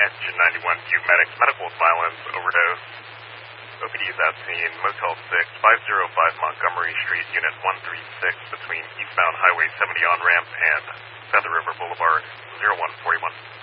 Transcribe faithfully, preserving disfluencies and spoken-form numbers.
Engine ninety-one, Butte Medics, medical with violence, overdose. O P D is at scene, Motel six, five oh five Montgomery Street, Unit one three six, between eastbound Highway seventy on-ramp and Feather River Boulevard, zero one four one.